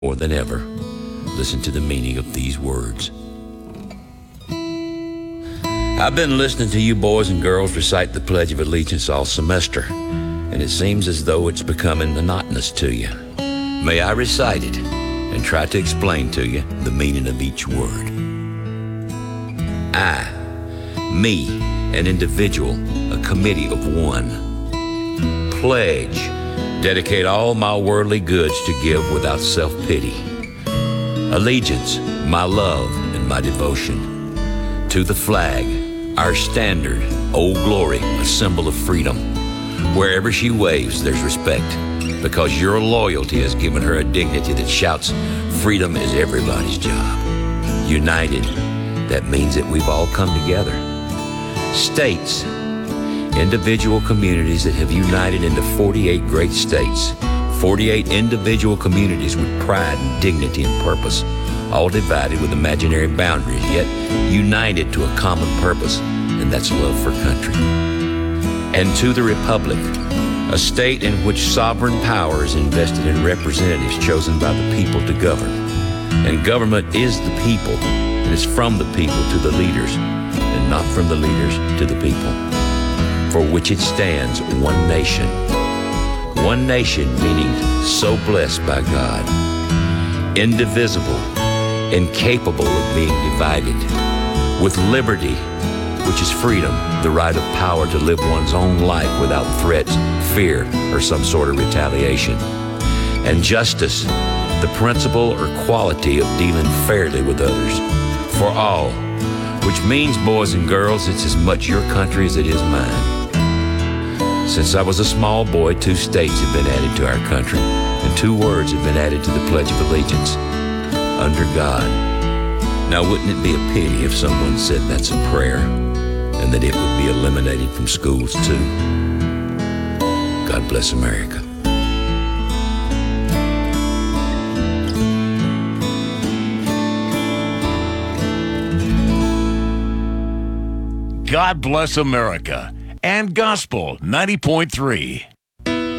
More than ever, listen to the meaning of these words. I've been listening to you boys and girls recite the Pledge of Allegiance all semester, and it seems as though it's becoming monotonous to you. May I recite it and try to explain to you the meaning of each word. I, me, an individual, a committee of one. Pledge, dedicate all my worldly goods to give without self-pity. Allegiance, my love and my devotion. To the flag, our standard, Old Glory, a symbol of freedom. Wherever she waves, there's respect, because your loyalty has given her a dignity that shouts, freedom is everybody's job. United, that means that we've all come together. States, individual communities that have united into 48 great states, 48 individual communities with pride and dignity and purpose, all divided with imaginary boundaries, yet united to a common purpose, and that's love for country. And to the Republic, a state in which sovereign power is invested in representatives chosen by the people to govern. And government is the people, and it's from the people to the leaders, and not from the leaders to the people. For which it stands, one nation. One nation meaning so blessed by God, indivisible, incapable of being divided, with liberty, which is freedom, the right of power to live one's own life without threats, fear, or some sort of retaliation. And justice, the principle or quality of dealing fairly with others, for all, which means, boys and girls, it's as much your country as it is mine. Since I was a small boy, 2 states have been added to our country, and 2 words have been added to the Pledge of Allegiance, under God. Now, wouldn't it be a pity if someone said that's a prayer, and that it would be eliminated from schools too? God bless America. God bless America and Gospel 90.3.